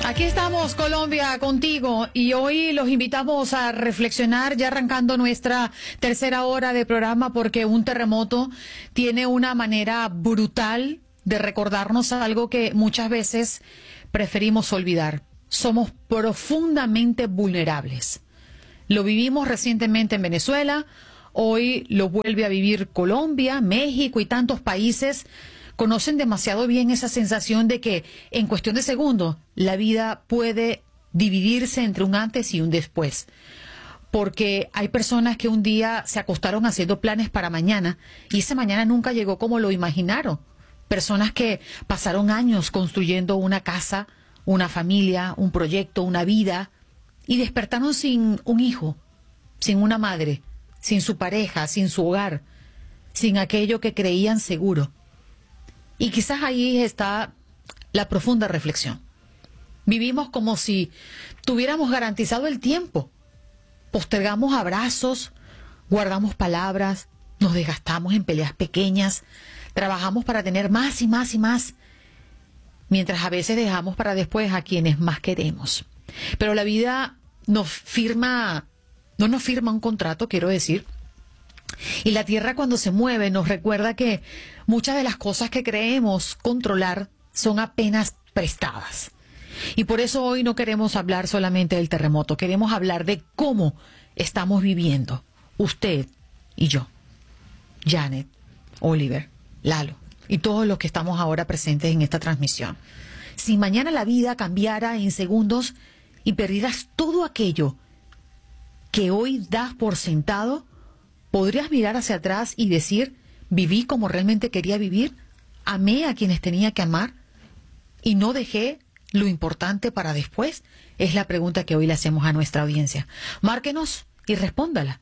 Aquí estamos, Colombia, contigo, y hoy los invitamos a reflexionar, ya arrancando nuestra tercera hora de programa, porque un terremoto tiene una manera brutal de recordarnos algo que muchas veces preferimos olvidar. Somos profundamente vulnerables. Lo vivimos recientemente en Venezuela, hoy lo vuelve a vivir Colombia, México y tantos países. Conocen demasiado bien esa sensación de que en cuestión de segundos la vida puede dividirse entre un antes y un después. Porque hay personas que un día se acostaron haciendo planes para mañana y ese mañana nunca llegó como lo imaginaron. Personas que pasaron años construyendo una casa, una familia, un proyecto, una vida y despertaron sin un hijo, sin una madre, sin su pareja, sin su hogar, sin aquello que creían seguro. Y quizás ahí está la profunda reflexión. Vivimos como si tuviéramos garantizado el tiempo. Postergamos abrazos, guardamos palabras, nos desgastamos en peleas pequeñas, trabajamos para tener más y más y más, mientras a veces dejamos para después a quienes más queremos. Pero la vida no nos firma un contrato, quiero decir. Y la tierra cuando se mueve nos recuerda que muchas de las cosas que creemos controlar son apenas prestadas. Y por eso hoy no queremos hablar solamente del terremoto, queremos hablar de cómo estamos viviendo, usted y yo, Janet, Oliver, Lalo y todos los que estamos ahora presentes en esta transmisión. Si mañana la vida cambiara en segundos y perdieras todo aquello que hoy das por sentado, ¿podrías mirar hacia atrás y decir, viví como realmente quería vivir? ¿Amé a quienes tenía que amar? ¿Y no dejé lo importante para después? Es la pregunta que hoy le hacemos a nuestra audiencia. Márquenos y respóndala.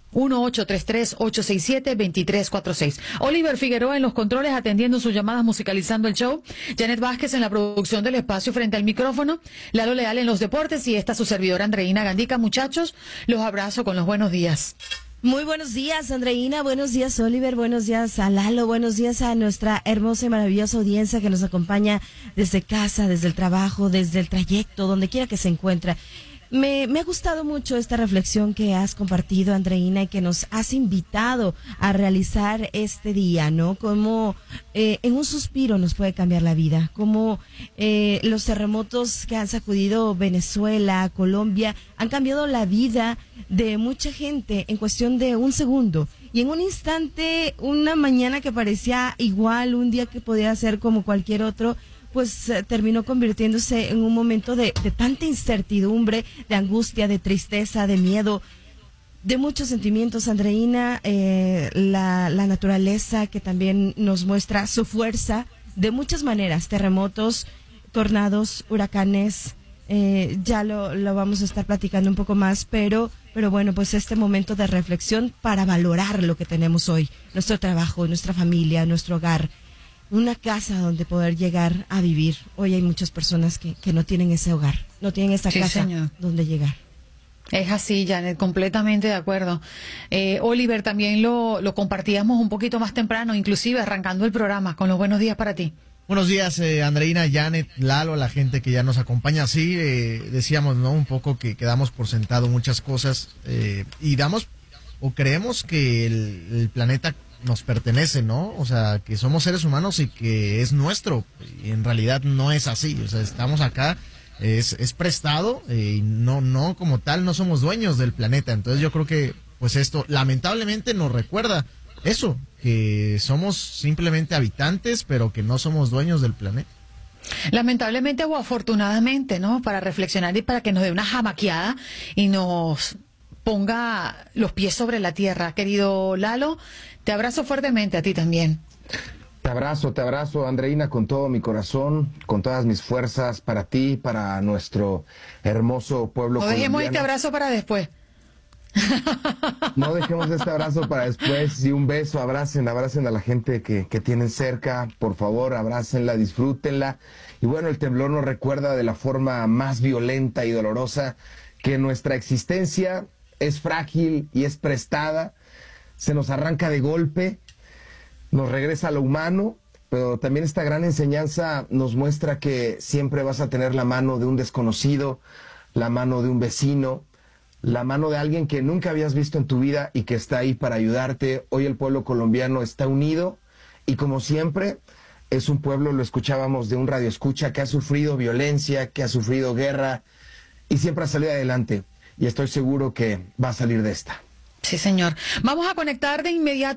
1-833-867-2346. Oliver Figueroa en los controles atendiendo sus llamadas, musicalizando el show. Janet Vázquez en la producción del espacio frente al micrófono. Lalo Leal en los deportes y esta su servidora Andreina Gandica. Muchachos, los abrazo con los buenos días. Muy buenos días, Andreina, buenos días, Oliver, buenos días a Lalo, buenos días a nuestra hermosa y maravillosa audiencia que nos acompaña desde casa, desde el trabajo, desde el trayecto, donde quiera que se encuentre. Me ha gustado mucho esta reflexión que has compartido, Andreina, y que nos has invitado a realizar este día, ¿no? Como en un suspiro nos puede cambiar la vida, como los terremotos que han sacudido Venezuela, Colombia, han cambiado la vida de mucha gente en cuestión de un segundo. Y en un instante, una mañana que parecía igual, un día que podía ser como cualquier otro, pues terminó convirtiéndose en un momento de tanta incertidumbre, de angustia, de tristeza, de miedo, de muchos sentimientos, Andreina, la naturaleza que también nos muestra su fuerza de muchas maneras, terremotos, tornados, huracanes, ya lo vamos a estar platicando un poco más, pero bueno, pues este momento de reflexión para valorar lo que tenemos hoy, nuestro trabajo, nuestra familia, nuestro hogar, una casa donde poder llegar a vivir. Hoy hay muchas personas que no tienen ese hogar, no tienen esa casa donde llegar. Es así, Janet, completamente de acuerdo. Oliver, también lo compartíamos un poquito más temprano, inclusive arrancando el programa, con los buenos días para ti. Buenos días, Andreina, Janet, Lalo, la gente que ya nos acompaña. Sí, decíamos, ¿no? Un poco que damos por sentado muchas cosas y damos o creemos que el planeta nos pertenece, ¿no? O sea, que somos seres humanos y que es nuestro. Y en realidad no es así. O sea, estamos acá, es prestado y no como tal no somos dueños del planeta. Entonces yo creo que pues esto lamentablemente nos recuerda eso, que somos simplemente habitantes, pero que no somos dueños del planeta. Lamentablemente o afortunadamente, ¿no? Para reflexionar y para que nos dé una jamaqueada y nos ponga los pies sobre la tierra. Querido Lalo, te abrazo fuertemente, a ti también. Te abrazo, Andreina, con todo mi corazón, con todas mis fuerzas, para ti, para nuestro hermoso pueblo colombiano. No dejemos este abrazo para después. No dejemos este abrazo para después, y un beso, abracen a la gente que tienen cerca, por favor, abrácenla, disfrútenla. Y bueno, el temblor nos recuerda de la forma más violenta y dolorosa que nuestra existencia es frágil y es prestada, se nos arranca de golpe, nos regresa a lo humano pero también esta gran enseñanza nos muestra que siempre vas a tener la mano de un desconocido, la mano de un vecino, la mano de alguien que nunca habías visto en tu vida y que está ahí para ayudarte. Hoy el pueblo colombiano está unido y como siempre es un pueblo, lo escuchábamos de un radioescucha, que ha sufrido violencia, que ha sufrido guerra y siempre ha salido adelante. Y estoy seguro que va a salir de esta. Sí, señor. Vamos a conectar de inmediato